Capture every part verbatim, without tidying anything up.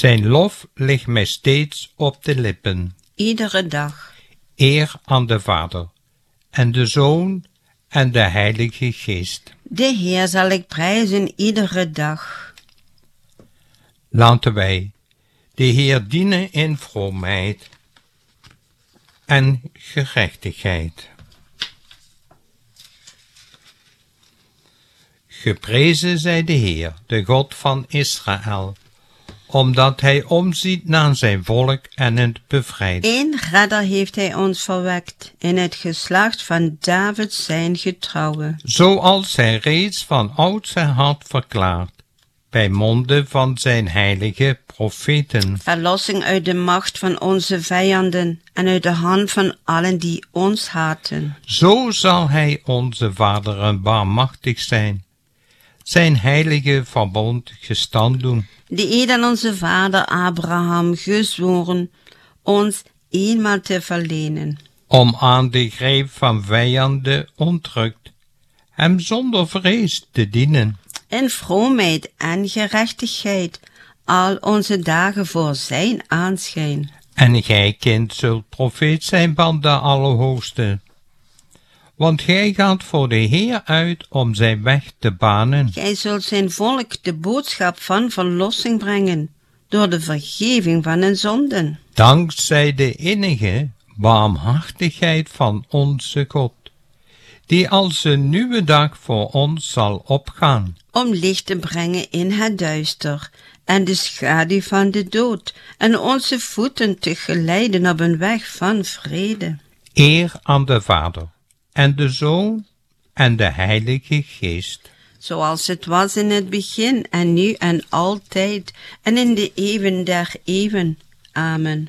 Zijn lof ligt mij steeds op de lippen. Iedere dag. Eer aan de Vader, en de Zoon, en de Heilige Geest. De Heer zal ik prijzen iedere dag. Laten wij de Heer dienen in vroomheid en gerechtigheid. Geprezen zij de Heer, de God van Israël, omdat hij omziet naar zijn volk en het bevrijdt. Eén redder heeft hij ons verwekt, in het geslacht van David zijn getrouwe. Zoals hij reeds van oudsher had verklaard, bij monden van zijn heilige profeten. Verlossing uit de macht van onze vijanden en uit de hand van allen die ons haten. Zo zal hij onze vaderen barmachtig zijn, zijn heilige verbond gestand doen. Die eed aan onze vader Abraham gezworen, ons eenmaal te verlenen. Om aan de greep van vijanden ontrukt, hem zonder vrees te dienen. In vroomheid en gerechtigheid, al onze dagen voor zijn aanschijn. En gij, kind, zult profeet zijn van de Allerhoogste. Want gij gaat voor de Heer uit om zijn weg te banen. Gij zult zijn volk de boodschap van verlossing brengen, door de vergeving van hun zonden. Dankzij de innige barmhartigheid van onze God, die als een nieuwe dag voor ons zal opgaan. Om licht te brengen in het duister en de schaduw van de dood, en onze voeten te geleiden op een weg van vrede. Eer aan de Vader, en de Zoon, en de Heilige Geest. Zoals het was in het begin, en nu en altijd, en in de eeuwen der eeuwen. Amen.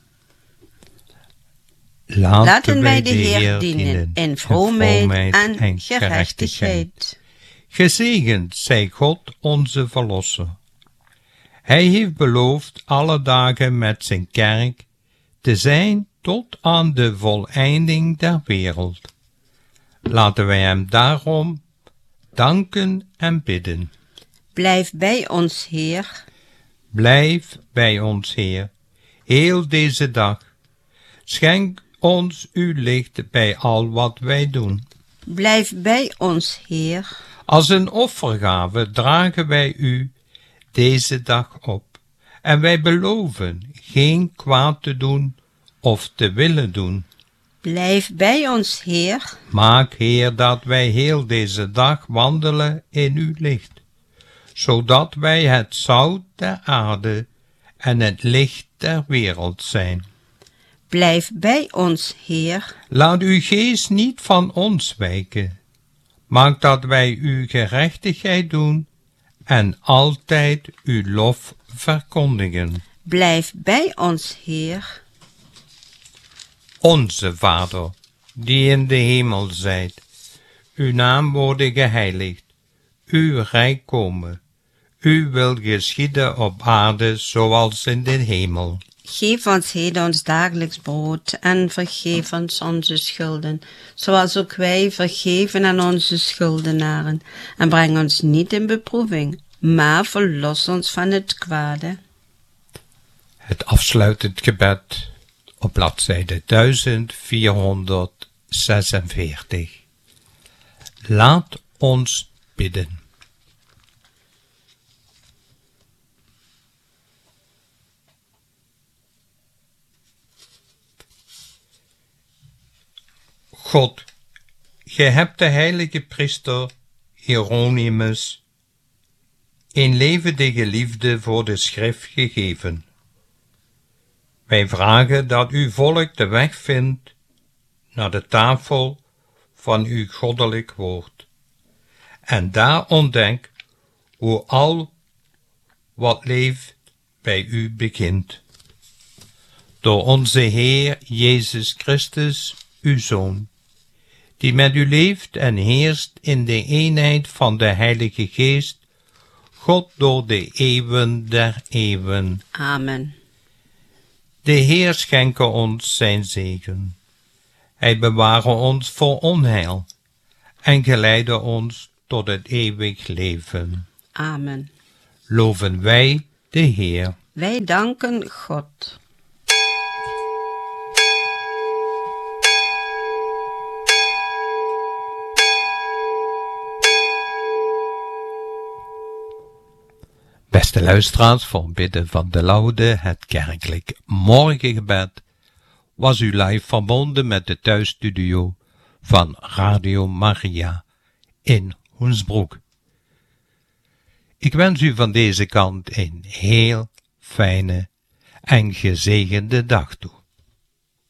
Laten, Laten wij de Heer dienen in vroomheid en, en gerechtigheid. gerechtigheid. Gezegend zij God onze Verlosser. Hij heeft beloofd alle dagen met zijn kerk te zijn tot aan de voleinding der wereld. Laten wij hem daarom danken en bidden. Blijf bij ons, Heer. Blijf bij ons, Heer, heel deze dag. Schenk ons uw licht bij al wat wij doen. Blijf bij ons, Heer. Als een offergave dragen wij u deze dag op. En wij beloven geen kwaad te doen of te willen doen. Blijf bij ons, Heer. Maak, Heer, dat wij heel deze dag wandelen in uw licht, zodat wij het zout der aarde en het licht der wereld zijn. Blijf bij ons, Heer. Laat uw geest niet van ons wijken. Maak dat wij uw gerechtigheid doen en altijd uw lof verkondigen. Blijf bij ons, Heer. Onze Vader, die in de hemel zijt, uw naam worden geheiligd, uw rijk komen, uw wil geschieden op aarde zoals in de hemel. Geef ons heden ons dagelijks brood en vergeef ons onze schulden, zoals ook wij vergeven aan onze schuldenaren. En breng ons niet in beproeving, maar verlos ons van het kwade. Het afsluitend gebed op bladzijde duizend vierhonderdzesenveertig. Laat ons bidden. God, gij hebt de heilige priester Hieronymus een levendige liefde voor de schrift gegeven. Wij vragen dat uw volk de weg vindt naar de tafel van uw goddelijk woord, en daar ontdekt hoe al wat leeft bij u begint. Door onze Heer Jezus Christus, uw Zoon, die met u leeft en heerst in de eenheid van de Heilige Geest, God door de eeuwen der eeuwen. Amen. De Heer schenke ons zijn zegen. Hij beware ons voor onheil en geleide ons tot het eeuwig leven. Amen. Loven wij de Heer. Wij danken God. Beste luisteraars, voor bidden van de Laude, het kerkelijk morgengebed, was u live verbonden met de thuisstudio van Radio Maria in Hoensbroek. Ik wens u van deze kant een heel fijne en gezegende dag toe.